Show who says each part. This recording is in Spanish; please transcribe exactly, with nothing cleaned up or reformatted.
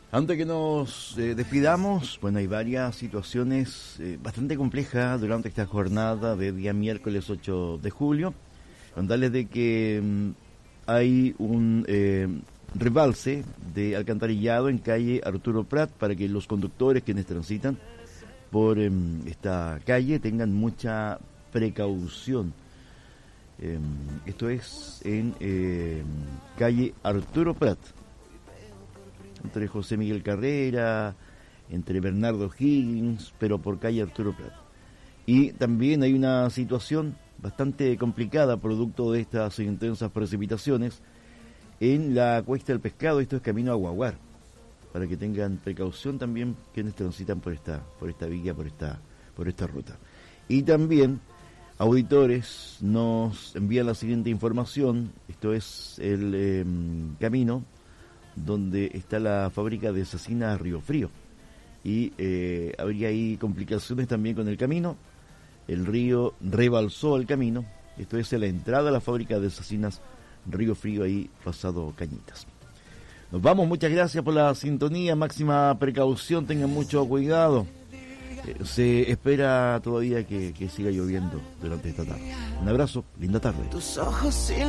Speaker 1: Antes que nos eh, despidamos, bueno, hay varias situaciones eh, bastante complejas durante esta jornada de día miércoles ocho de julio. Contarles de que mm, hay un eh, rebalse de alcantarillado en calle Arturo Prat para que los conductores quienes transitan por eh, esta calle tengan mucha precaución. Eh, esto es en eh, calle Arturo Prat, entre José Miguel Carrera, entre Bernardo Higgins, pero por calle Arturo Prat. Y también hay una situación bastante complicada producto de estas intensas precipitaciones en la Cuesta del Pescado. Esto es camino a Guaguar, para que tengan precaución también quienes transitan por esta por esta vía, por esta por esta ruta. Y también auditores nos envían la siguiente información. Esto es el eh, camino donde está la fábrica de Cecina Río Frío, y eh, habría ahí complicaciones también con el camino. El río rebalsó el camino. Esto es en la entrada a la fábrica de Cecinas Río Frío, ahí pasado Cañitas. Nos vamos, muchas gracias por la sintonía, máxima precaución, tengan mucho cuidado. Eh, se espera todavía que, que siga lloviendo durante esta tarde. Un abrazo, linda tarde.
Speaker 2: Tus ojos